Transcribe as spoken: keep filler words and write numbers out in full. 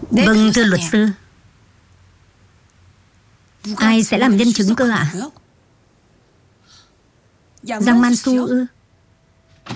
Vâng, thưa luật sư. Ai sẽ làm nhân chứng cơ ạ? Giang Man Su ư?